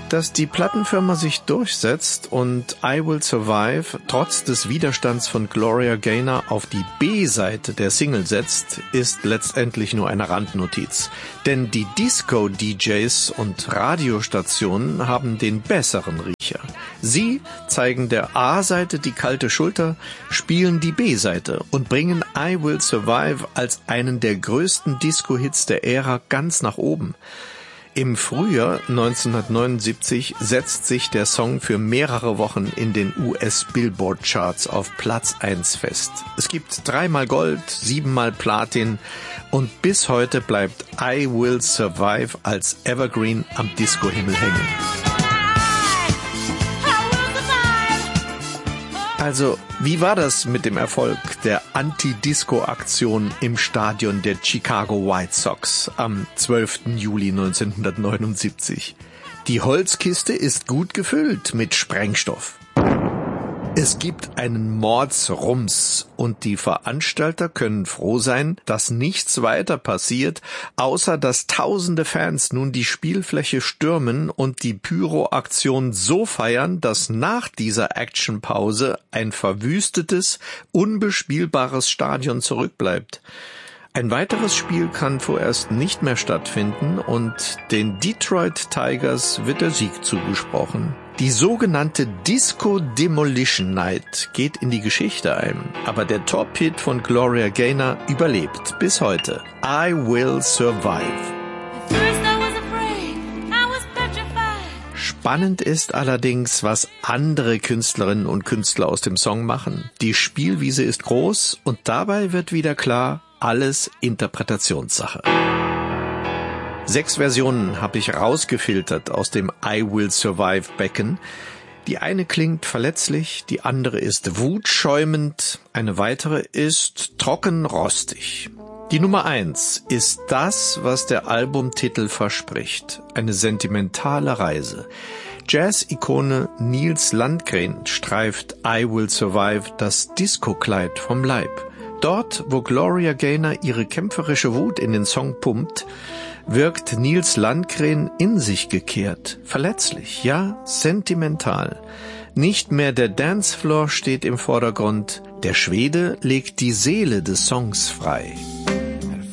Dass die Plattenfirma sich durchsetzt und I Will Survive trotz des Widerstands von Gloria Gaynor auf die B-Seite der Single setzt, ist letztendlich nur eine Randnotiz. Denn die Disco-DJs und Radiostationen haben den besseren Riecher. Sie zeigen der A-Seite die kalte Schulter, spielen die B-Seite und bringen I Will Survive als einen der größten Disco-Hits der Ära ganz nach oben. Im Frühjahr 1979 setzt sich der Song für mehrere Wochen in den US-Billboard-Charts auf Platz 1 fest. Es gibt 3-mal Gold, 7-mal Platin und bis heute bleibt I Will Survive als Evergreen am Disco-Himmel hängen. Also, wie war das mit dem Erfolg der Anti-Disco-Aktion im Stadion der Chicago White Sox am 12. Juli 1979? Die Holzkiste ist gut gefüllt mit Sprengstoff. Es gibt einen Mordsrums und die Veranstalter können froh sein, dass nichts weiter passiert, außer dass tausende Fans nun die Spielfläche stürmen und die Pyro-Aktion so feiern, dass nach dieser Actionpause ein verwüstetes, unbespielbares Stadion zurückbleibt. Ein weiteres Spiel kann vorerst nicht mehr stattfinden und den Detroit Tigers wird der Sieg zugesprochen. Die sogenannte Disco Demolition Night geht in die Geschichte ein, aber der Top-Hit von Gloria Gaynor überlebt bis heute. I Will Survive. Spannend ist allerdings, was andere Künstlerinnen und Künstler aus dem Song machen. Die Spielwiese ist groß und dabei wird wieder klar, alles Interpretationssache. 6 Versionen habe ich rausgefiltert aus dem I Will Survive Becken. Die eine klingt verletzlich, die andere ist wutschäumend, eine weitere ist trocken rostig. Die Nummer 1 ist das, was der Albumtitel verspricht. Eine sentimentale Reise. Jazz-Ikone Nils Landgren streift I Will Survive das Disco-Kleid vom Leib. Dort, wo Gloria Gaynor ihre kämpferische Wut in den Song pumpt, wirkt Nils Landgren in sich gekehrt, verletzlich, ja, sentimental. Nicht mehr der Dancefloor steht im Vordergrund, der Schwede legt die Seele des Songs frei.